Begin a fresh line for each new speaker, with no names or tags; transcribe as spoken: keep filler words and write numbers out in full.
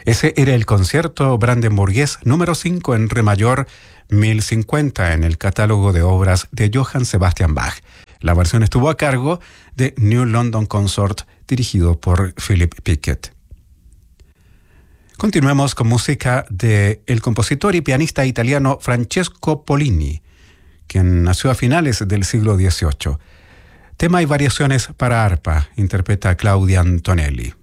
Ese era el concierto brandenburgués número cinco en re mayor mil cincuenta en el catálogo de obras de Johann Sebastian Bach. La versión estuvo a cargo de New London Consort, dirigido por Philip Pickett. Continuemos con música del compositor y pianista italiano Francesco Polini, quien nació a finales del siglo dieciocho. Tema y variaciones para arpa, interpreta Claudia Antonelli.